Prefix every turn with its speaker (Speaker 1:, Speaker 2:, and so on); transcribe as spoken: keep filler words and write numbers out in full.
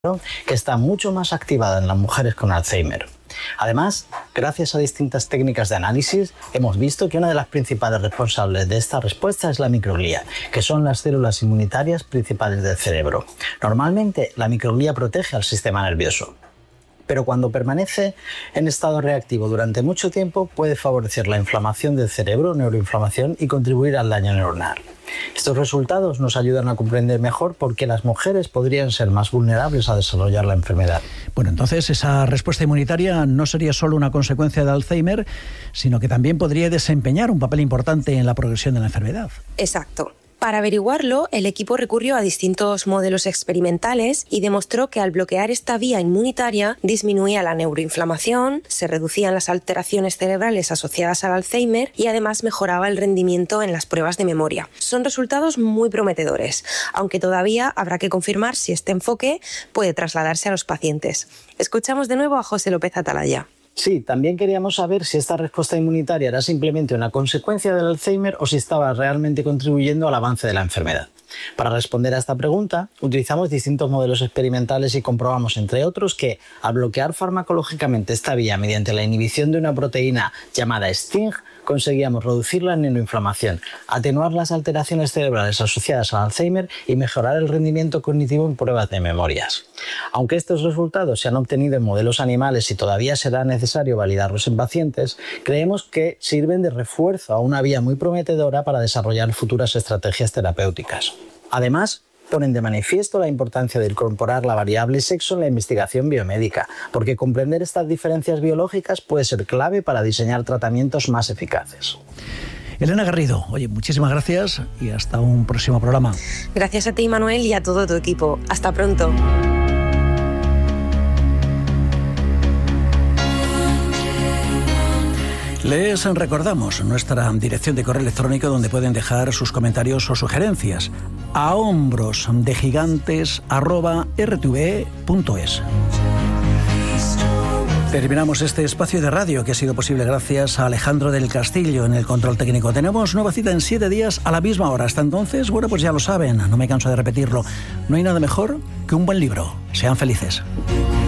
Speaker 1: que está mucho más activada en las mujeres con Alzheimer. Además, gracias a distintas técnicas de análisis, hemos visto que una de las principales responsables de esta respuesta es la microglía, que son las células inmunitarias principales del cerebro. Normalmente, la microglía protege al sistema nervioso, pero cuando permanece en estado reactivo durante mucho tiempo, puede favorecer la inflamación del cerebro, neuroinflamación, y contribuir al daño neuronal. Estos resultados nos ayudan a comprender mejor por qué las mujeres podrían ser más vulnerables a desarrollar la enfermedad.
Speaker 2: Bueno, entonces esa respuesta inmunitaria no sería solo una consecuencia de Alzheimer, sino que también podría desempeñar un papel importante en la progresión de la enfermedad.
Speaker 3: Exacto. Para averiguarlo, el equipo recurrió a distintos modelos experimentales y demostró que al bloquear esta vía inmunitaria disminuía la neuroinflamación, se reducían las alteraciones cerebrales asociadas al Alzheimer y además mejoraba el rendimiento en las pruebas de memoria. Son resultados muy prometedores, aunque todavía habrá que confirmar si este enfoque puede trasladarse a los pacientes. Escuchamos de nuevo a José López Atalaya.
Speaker 1: Sí, también queríamos saber si esta respuesta inmunitaria era simplemente una consecuencia del Alzheimer o si estaba realmente contribuyendo al avance de la enfermedad. Para responder a esta pregunta, utilizamos distintos modelos experimentales y comprobamos, entre otros, que al bloquear farmacológicamente esta vía mediante la inhibición de una proteína llamada Sting, conseguíamos reducir la neuroinflamación, atenuar las alteraciones cerebrales asociadas al Alzheimer y mejorar el rendimiento cognitivo en pruebas de memorias. Aunque estos resultados se han obtenido en modelos animales y todavía será necesario validarlos en pacientes, creemos que sirven de refuerzo a una vía muy prometedora para desarrollar futuras estrategias terapéuticas. Además, ponen de manifiesto la importancia de incorporar la variable sexo en la investigación biomédica, porque comprender estas diferencias biológicas puede ser clave para diseñar tratamientos más eficaces.
Speaker 2: Elena Garrido, oye, muchísimas gracias y hasta un próximo programa.
Speaker 3: Gracias a ti, Manuel, y a todo tu equipo. Hasta pronto.
Speaker 2: Les recordamos nuestra dirección de correo electrónico donde pueden dejar sus comentarios o sugerencias a hombrosdegigantes arroba r t v punto es. Terminamos este espacio de radio que ha sido posible gracias a Alejandro del Castillo en el control técnico. Tenemos nueva cita en siete días a la misma hora. Hasta entonces, bueno, pues ya lo saben, no me canso de repetirlo. No hay nada mejor que un buen libro. Sean felices.